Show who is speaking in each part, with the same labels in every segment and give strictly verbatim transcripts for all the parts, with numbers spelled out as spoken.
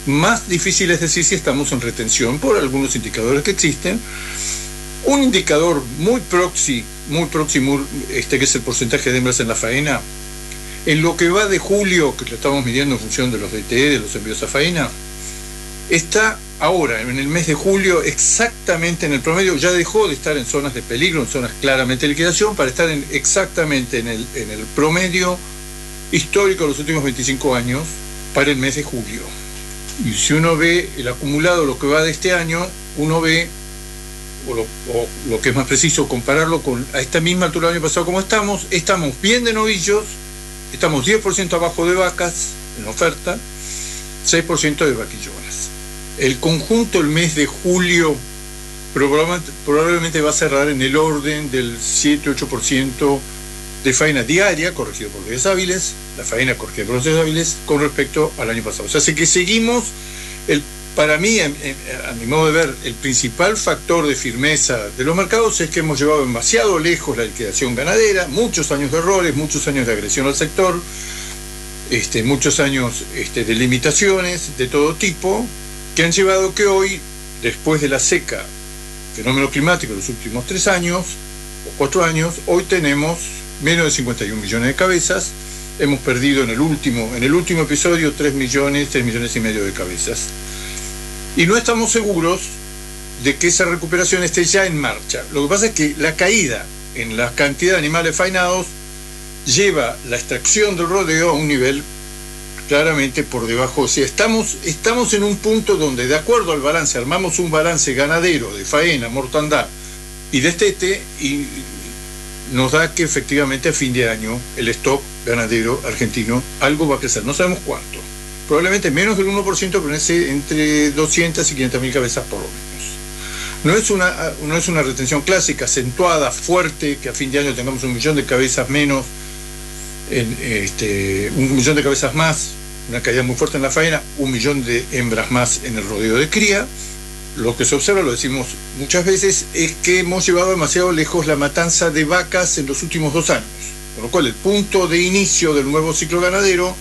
Speaker 1: Más difícil es decir si estamos en retención por algunos indicadores que existen. Un indicador muy próximo, muy próximo, este, que es el porcentaje de hembras en la faena, en lo que va de julio, que lo estamos midiendo en función de los D T E, de los envíos a faena, está ahora, en el mes de julio, exactamente en el promedio. Ya dejó de estar en zonas de peligro, en zonas claramente de liquidación, para estar en, exactamente en el, en el promedio histórico de los últimos veinticinco años para el mes de julio. Y si uno ve el acumulado, lo que va de este año, uno ve, o lo, o lo que es más preciso, compararlo con a esta misma altura del año pasado como estamos, estamos bien de novillos, estamos diez por ciento abajo de vacas en oferta, seis por ciento de vaquillonas. El conjunto, el mes de julio, probablemente, probablemente va a cerrar en el orden del siete a ocho por ciento de faena diaria, corregido por los días hábiles, la faena corregida por los días hábiles, con respecto al año pasado. O sea, así que seguimos, el, para mí, a, a mi modo de ver, el principal factor de firmeza de los mercados es que hemos llevado demasiado lejos la liquidación ganadera, muchos años de errores, muchos años de agresión al sector, este, muchos años este, de limitaciones de todo tipo, que han llevado que hoy, después de la seca, fenómeno climático de los últimos tres años, o cuatro años, hoy tenemos menos de cincuenta y un millones de cabezas. Hemos perdido en el último, en el último episodio tres millones, tres millones y medio de cabezas. Y no estamos seguros de que esa recuperación esté ya en marcha. Lo que pasa es que la caída en la cantidad de animales faenados lleva la extracción del rodeo a un nivel claramente por debajo. O sea, estamos, estamos en un punto donde, de acuerdo al balance, armamos un balance ganadero de faena, mortandad y destete, y nos da que efectivamente a fin de año el stock ganadero argentino algo va a crecer. No sabemos cuánto. Probablemente menos del uno por ciento, pero entre doscientas y quinientas mil cabezas por lo menos. No es una, no es una retención clásica, acentuada, fuerte, que a fin de año tengamos un millón de cabezas menos, en, este, un millón de cabezas más, una caída muy fuerte en la faena, un millón de hembras más en el rodeo de cría. Lo que se observa, lo decimos muchas veces, es que hemos llevado demasiado lejos la matanza de vacas en los últimos dos años, con lo cual el punto de inicio del nuevo ciclo ganadero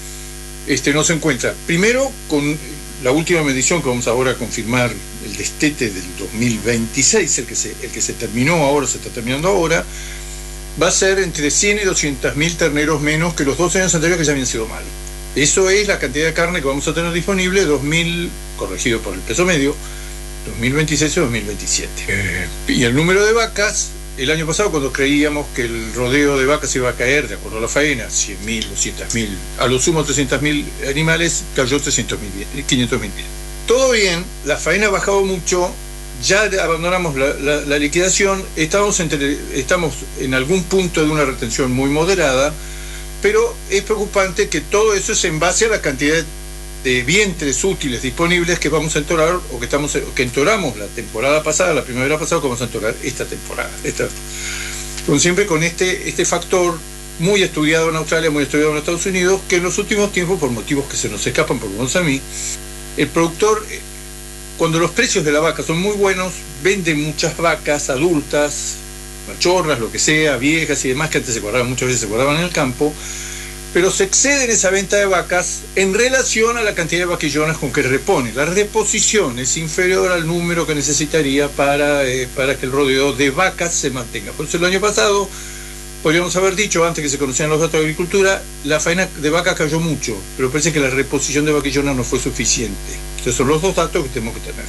Speaker 1: este, no se encuentra. Primero, con la última medición que vamos ahora a confirmar, el destete del dos mil veintiséis, el que se, el que se terminó ahora, se está terminando ahora, va a ser entre cien y doscientos mil terneros menos que los dos años anteriores, que ya habían sido mal. Eso es la cantidad de carne que vamos a tener disponible dos mil, corregido por el peso medio, dos mil veintiséis y dos mil veintisiete. Eh, y el número de vacas, el año pasado, cuando creíamos que el rodeo de vacas iba a caer, de acuerdo a la faena, cien mil, doscientos mil, a lo sumo trescientos mil animales, cayó trescientos mil, quinientos mil. Todo bien, la faena ha bajado mucho, ya abandonamos la, la, la liquidación, estamos, entre, estamos en algún punto de una retención muy moderada, pero es preocupante que todo eso es en base a la cantidad de vientres útiles disponibles que vamos a entorar, o que estamos que entoramos la temporada pasada, la primavera pasada, que vamos a entorar esta temporada. Esta, con, siempre con este, este factor muy estudiado en Australia, muy estudiado en Estados Unidos, que en los últimos tiempos, por motivos que se nos escapan, por lo menos a mí, el productor, cuando los precios de la vaca son muy buenos, vende muchas vacas adultas, machorras, lo que sea, viejas y demás, que antes se guardaban, muchas veces se guardaban en el campo, pero se excede en esa venta de vacas en relación a la cantidad de vaquillonas con que repone. La reposición es inferior al número que necesitaría para, eh, para que el rodeo de vacas se mantenga. Por eso el año pasado, podríamos haber dicho, antes que se conocían los datos de agricultura, la faena de vacas cayó mucho, pero parece que la reposición de vaquillonas no fue suficiente. Entonces son los dos datos que tenemos que tener.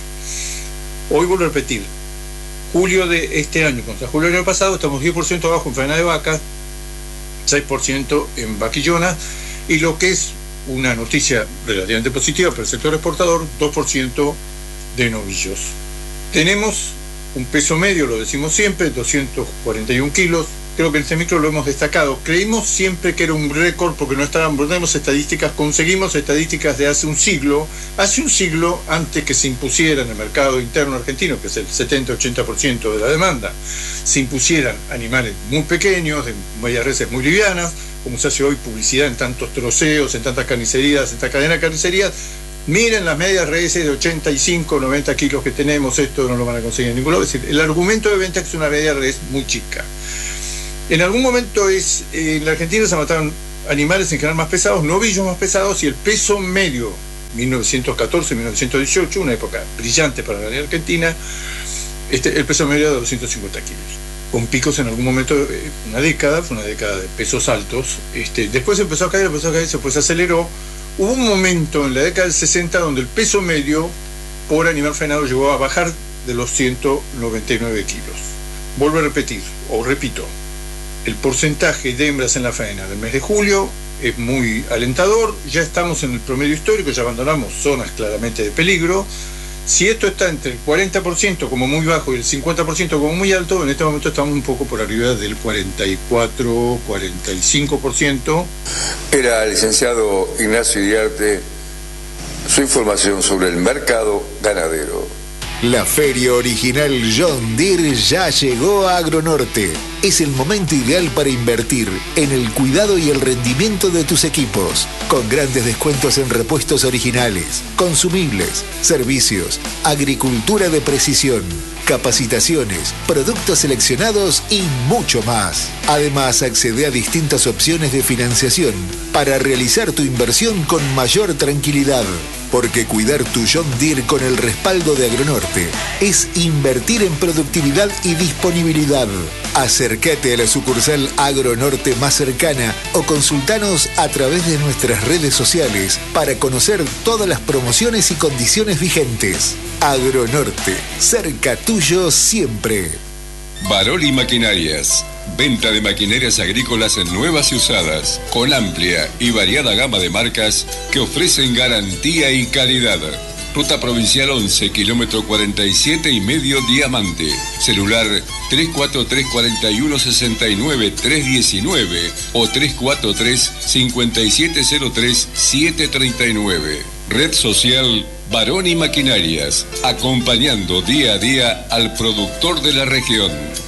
Speaker 1: Hoy vuelvo a repetir, julio de este año contra julio del año pasado, estamos diez por ciento abajo en faena de vacas, seis por ciento en vaquillonas, y lo que es una noticia relativamente positiva para el sector exportador, dos por ciento de novillos. Tenemos un peso medio, lo decimos siempre, doscientos cuarenta y un kilos. Creo que en este micro lo hemos destacado. Creímos siempre que era un récord porque no estaban, no tenemos estadísticas, conseguimos estadísticas de hace un siglo, hace un siglo antes que se impusiera en el mercado interno argentino, que es el setenta a ochenta por ciento de la demanda, se impusieran animales muy pequeños, de medias reses muy livianas, como se hace hoy publicidad en tantos troceos, en tantas carnicerías, en esta cadena de carnicerías. Miren las medias reses de ochenta y cinco, noventa kilos que tenemos, esto no lo van a conseguir en ningún lado. Es decir, el argumento de venta es que es una media res muy chica. En algún momento es, eh, en la Argentina se mataron animales en general más pesados, novillos más pesados, y el peso medio mil novecientos catorce, mil novecientos dieciocho, una época brillante para la Argentina, este, el peso medio era de doscientos cincuenta kilos, con picos en algún momento, una década, fue una década de pesos altos, este, después empezó a caer, empezó a caer, después se aceleró. Hubo un momento en la década del sesenta donde el peso medio por animal faenado llegó a bajar de los ciento noventa y nueve kilos. Vuelvo a repetir, o repito, el porcentaje de hembras en la faena del mes de julio es muy alentador, ya estamos en el promedio histórico, ya abandonamos zonas claramente de peligro. Si esto está entre el cuarenta por ciento como muy bajo y el cincuenta por ciento como muy alto, en este momento estamos un poco por arriba del cuarenta y cuatro, cuarenta y cinco por ciento.
Speaker 2: Era el licenciado Ignacio Iriarte, su información sobre el mercado ganadero.
Speaker 3: La feria original John Deere ya llegó a Agronorte. Es el momento ideal para invertir en el cuidado y el rendimiento de tus equipos, con grandes descuentos en repuestos originales, consumibles, servicios, agricultura de precisión, capacitaciones, productos seleccionados y mucho más. Además, accede a distintas opciones de financiación para realizar tu inversión con mayor tranquilidad. Porque cuidar tu John Deere con el respaldo de Agronorte es invertir en productividad y disponibilidad. Acércate a la sucursal Agronorte más cercana o consultanos a través de nuestras redes sociales para conocer todas las promociones y condiciones vigentes. Agronorte, cerca tuyo siempre.
Speaker 4: Baroli Maquinarias. Venta de maquinarias agrícolas nuevas y usadas, con amplia y variada gama de marcas que ofrecen garantía y calidad. Ruta Provincial once, kilómetro cuarenta y siete y medio Diamante. Celular tres cuatro tres, cuatro uno, seis nueve, tres uno nueve o tres cuatro tres, cinco siete cero tres, siete tres nueve. Red social Baroni Maquinarias, acompañando día a día al productor de la región.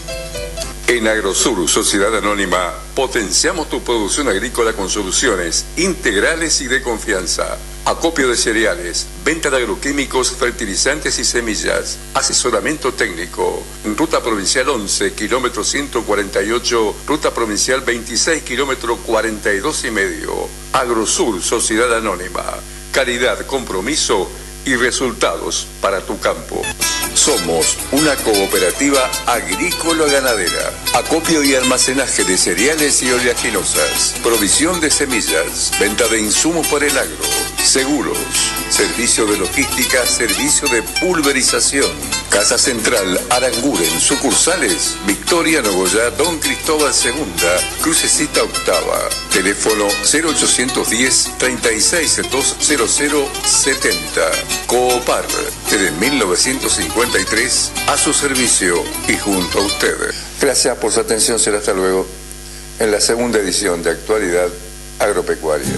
Speaker 2: En Agrosur, Sociedad Anónima, potenciamos tu producción agrícola con soluciones integrales y de confianza. Acopio de cereales, venta de agroquímicos, fertilizantes y semillas, asesoramiento técnico. Ruta Provincial once, kilómetro ciento cuarenta y ocho, Ruta Provincial veintiséis, kilómetro cuarenta y dos y medio. Agrosur, Sociedad Anónima. Calidad, compromiso y resultados para tu campo. Somos una cooperativa agrícola-ganadera. Acopio y almacenaje de cereales y oleaginosas. Provisión de semillas. Venta de insumos para el agro. Seguros. Servicio de logística. Servicio de pulverización. Casa Central Aranguren. Sucursales Victoria, Nogoyá, Don Cristóbal segunda, Crucecita octava. Teléfono cero ochocientos diez, treinta y seis, doscientos setenta. Coopar, desde mil novecientos cincuenta y tres, a su servicio y junto a ustedes. Gracias por su atención, será hasta luego en la segunda edición de Actualidad Agropecuaria.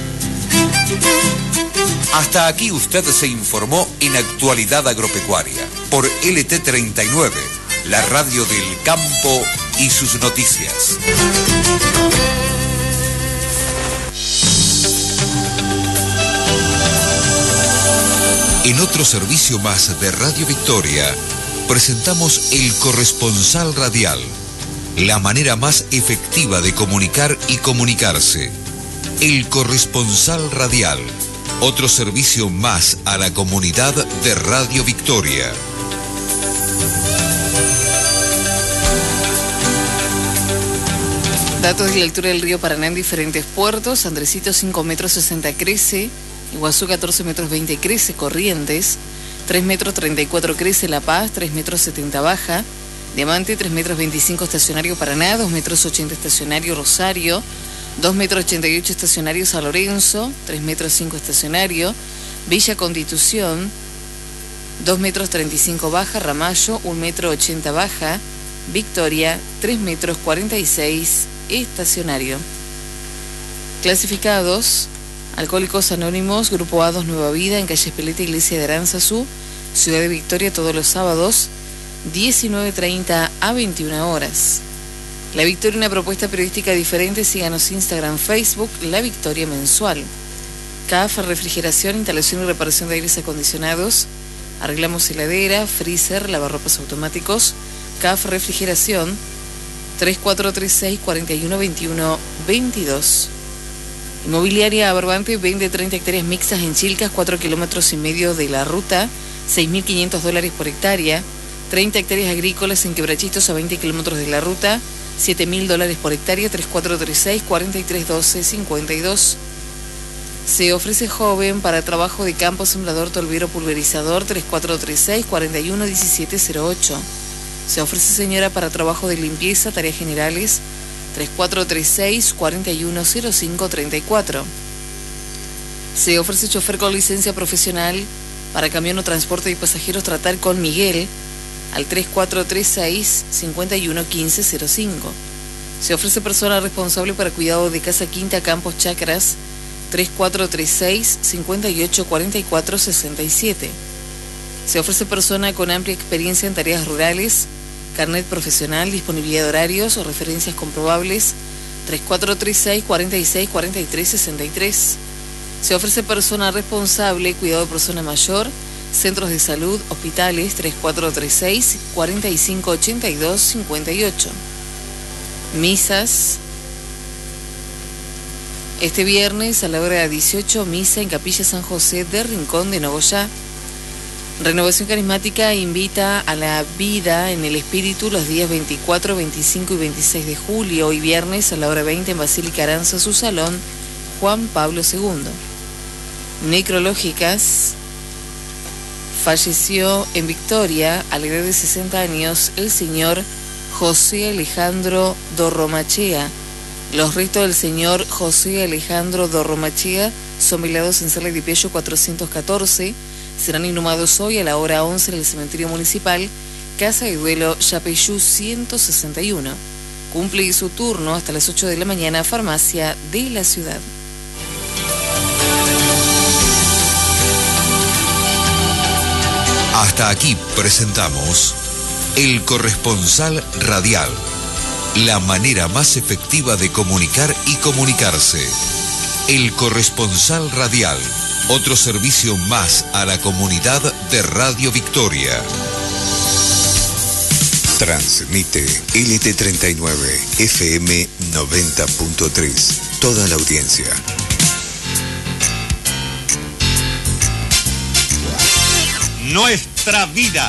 Speaker 5: Hasta aquí usted se informó en Actualidad Agropecuaria por L T treinta y nueve, la radio del campo y sus noticias. En otro servicio más de Radio Victoria, presentamos El Corresponsal Radial, la manera más efectiva de comunicar y comunicarse. El Corresponsal Radial, otro servicio más a la comunidad de Radio Victoria.
Speaker 6: Datos de la altura del río Paraná en diferentes puertos. Andresito cinco metros sesenta crece, Iguazú catorce metros veinte crece, Corrientes tres metros treinta y cuatro crece, La Paz tres metros setenta baja, Diamante tres metros veinticinco estacionario Paraná, dos metros ochenta estacionario Rosario, dos metros ochenta y ocho estacionario San Lorenzo, tres metros cinco estacionario Villa Constitución, dos metros treinta y cinco baja, Ramallo un metro ochenta baja, Victoria tres metros cuarenta y seis estacionario. Clasificados: Alcohólicos Anónimos, Grupo A dos Nueva Vida, en calle Espeleta, Iglesia de Aránzazu, Ciudad de Victoria, todos los sábados, diecinueve treinta a veintiuna horas. La Victoria, una propuesta periodística diferente. Síganos Instagram, Facebook, La Victoria Mensual. C A F Refrigeración, instalación y reparación de aires acondicionados. Arreglamos heladera, freezer, lavarropas automáticos. C A F Refrigeración, tres cuatro tres seis, cuatro uno dos uno, veintidós. Inmobiliaria Abervante vende treinta hectáreas mixtas en Chilcas, cuatro kilómetros y medio de la ruta, seis mil quinientos dólares por hectárea. treinta hectáreas agrícolas en Quebrachitos a veinte kilómetros de la ruta, siete mil dólares por hectárea, tres cuatro tres seis, cuatro tres uno dos, cinco dos. Se ofrece joven para trabajo de campo, sembrador, tolvero, pulverizador, tres cuatro tres seis, cuatro uno uno siete cero ocho. Se ofrece señora para trabajo de limpieza, tareas generales, tres cuatro tres seis, cuatro uno cero cinco tres cuatro. Se ofrece chofer con licencia profesional para camión o transporte de pasajeros, tratar con Miguel al tres cuatro tres seis, cinco uno uno cinco cero cinco. Se ofrece persona responsable para cuidado de casa, quinta, campos, chacras, tres cuatro tres seis, cinco ocho cuatro cuatro seis siete. Se ofrece persona con amplia experiencia en tareas rurales, carnet profesional, disponibilidad de horarios o referencias comprobables, tres cuatro tres seis, cuatro seis cuatro tres seis tres. Se ofrece persona responsable, cuidado de persona mayor, centros de salud, hospitales, tres cuatro tres seis, cuatro cinco ocho dos, cinco ocho. Misas. Este viernes a la hora dieciocho, misa en Capilla San José de Rincón de Nogoyá. Renovación Carismática invita a la vida en el espíritu los días veinticuatro, veinticinco y veintiséis de julio y viernes a la hora veinte en Basílica Aranza, su salón, Juan Pablo segundo. Necrológicas. Falleció en Victoria, a la edad de sesenta años, el señor José Alejandro Dorromachea. Los restos del señor José Alejandro Dorromachea son velados en Cerro de Piello cuatrocientos catorce. Serán inhumados hoy a la hora once en el cementerio municipal, Casa de Duelo, Yapeyú ciento sesenta y uno. Cumple su turno hasta las ocho de la mañana, farmacia de la ciudad.
Speaker 5: Hasta aquí presentamos El Corresponsal Radial, la manera más efectiva de comunicar y comunicarse. El Corresponsal Radial, otro servicio más a la comunidad de Radio Victoria.
Speaker 3: Transmite L T treinta y nueve, F M noventa punto tres. Toda la audiencia.
Speaker 7: Nuestra vida.